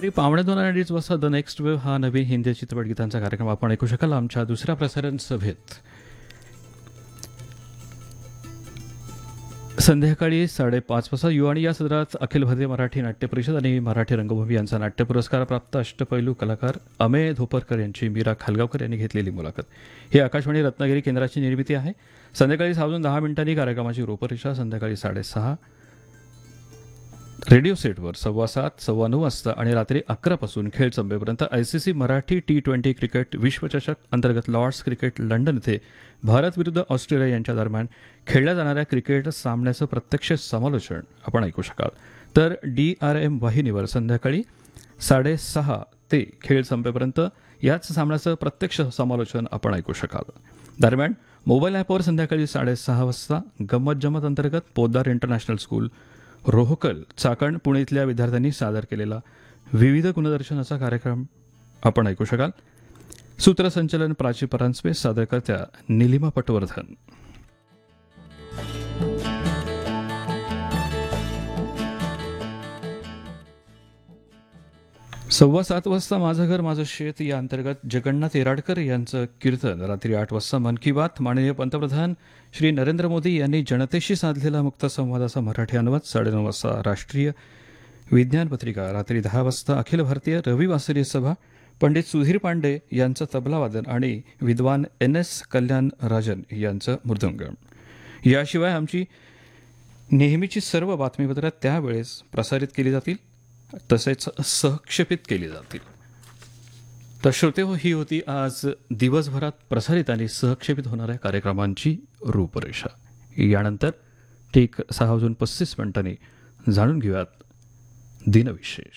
पावणे 2 आणि 2:30 वाजता द नेक्स्ट वेव्ह हा नवीन हिंदी चित्रपट गीतांचा कार्यक्रम आपण ऐकू शकाल आमच्या दुसऱ्या प्रसारण सभेत. संध्याकाळी 5:30 वाजता युवाणी या सदरात अखिल भारतीय मराठी नाट्य परिषद आणि मराठी रंगभूमी यांचा नाट्य पुरस्कार प्राप्त अष्टपैलू कलाकार अमेय धोपरकर यांची मीरा खालगावकर यांनी घेतलेली मुलाखत. ही आकाशवाणी रत्नागिरी केंद्राची निर्मिती आहे. संध्याकाळी 6:10 कार्यक्रमाची रूपरेषा. संध्याकाळी 6:30 रेडिओ सेटवर 7:15 9:15 वाजता आणि रात्री 11 पासून खेळ संपेपर्यंत ICC मराठी T20 क्रिकेट विश्वचषक अंतर्गत लॉर्ड्स क्रिकेट लंडन येथे भारत विरुद्ध ऑस्ट्रेलिया यांच्या दरम्यान खेळल्या जाणाऱ्या क्रिकेट सामन्याचं प्रत्यक्ष समालोचन आपण ऐकू शकाल. तर DRM वाहिनीवर संध्याकाळी 6:30 ते खेळ संपेपर्यंत याच सामन्याचं प्रत्यक्ष समालोचन आपण ऐकू शकाल. दरम्यान मोबाईल ॲपवर संध्याकाळी 6:30 वाजता गंमत जमत अंतर्गत पोद्दार इंटरनॅशनल स्कूल रोहकल चाकण पुणे इथल्या विद्यार्थ्यांनी सादर केलेला विविध गुणदर्शनाचा कार्यक्रम आपण ऐकू शकाल. सूत्रसंचलन प्राची परांजपे, सादरकर्त्या निलिमा पटवर्धन. 7:15 वाजता माझं घर माझं शेत या अंतर्गत जगन्नाथ येराडकर यांचं कीर्तन. रात्री 8 वाजता मन की बात माननीय पंतप्रधान श्री नरेंद्र मोदी यांनी जनतेशी साधलेला मुक्त संवादाचा मराठी अनुवाद. 9:30 वाजता राष्ट्रीय विज्ञान पत्रिका. रात्री 10 वाजता अखिल भारतीय रविवासरी सभा पंडित सुधीर पांडे यांचं तबलावादन आणि विद्वान NS कल्याण राजन यांचं मृदंग. याशिवाय आमची नेहमीची सर्व बातमीपत्रं त्यावेळेस प्रसारित केली जातील तसेच सहक्षेपित केली जातील. तर श्रोतेहो, ही होती आज दिवसभरात प्रसारित आणि सहक्षेपित होणाऱ्या कार्यक्रमांची रूपरेषा. यानंतर ठीक 6:35 जाणून घेऊयात दिनविशेष.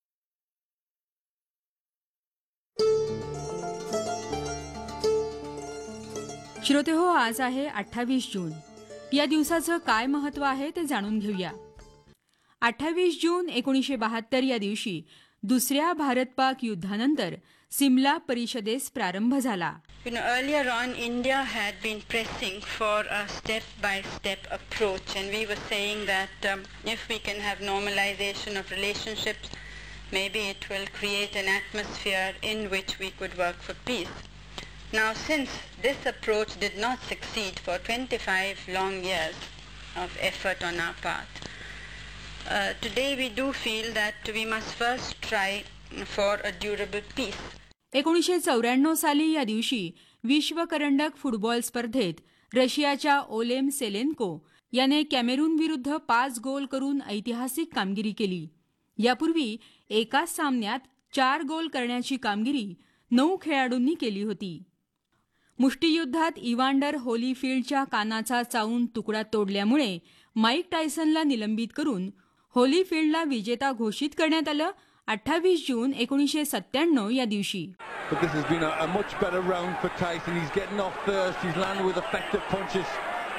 श्रोतेहो, आज आहे 28 जून. या दिवसाचं काय महत्त्व आहे ते जाणून घेऊया. 28 जून 1972 या दिवशी दुसऱ्या भारत-पाक युद्धानंतर सिमला परिषदेस प्रारंभ झाला. Earlier on, India had been pressing for a step-by-step approach, and we were saying that if we can have normalization of relationships, maybe it will create an atmosphere in which we could work for peace. Now, since this approach did not succeed for 25 long years of effort on our part, today we do feel that we must first try for a durable peace. 1994 साली या दिवशी विश्वकरंडक football स्पर्धेत रशियाच्या ओलेम सेलेन्को याने Cameroon विरुद्ध 5 गोल करून ऐतिहासिक कामगिरी केली. यापूर्वी एकाच सामन्यात 4 गोल करण्याची कामगिरी 9 खेळाडूंनी केली होती. मुष्टियुद्धात इवांडर होलीफील्डच्या कानाचा चावून तुकडा तोडल्यामुळे माईक टायसनला निलंबित करून होलीफील्डला विजेता घोषित करण्यात आलं 28 जून 1997 या दिवशी. But this has been a much better round for Tyson. He's getting off first. He's landed with effective punches.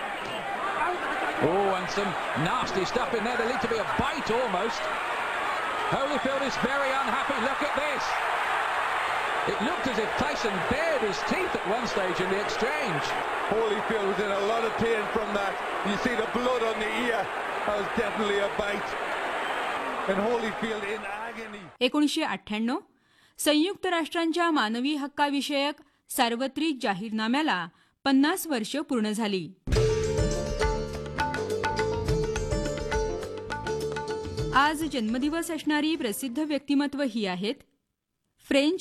Oh, and some nasty stuff in there. There needs to be a bite almost. Holyfield is very unhappy. Look at this. It looked as if Tyson bared his teeth at one stage in the exchange. Holyfield was in a lot of pain from that. You see the blood on the ear. That was definitely a bite. And Holyfield in agony. 1998 संयुक्त राष्ट्रांच्या मानवी हक्काविषयक सार्वत्रिक जाहीरनाम्याला 50 वर्ष पूर्ण झाली. आज जन्मदिवस असणारी प्रसिद्ध व्यक्तिमत्व ही आहेत. फ्रेंच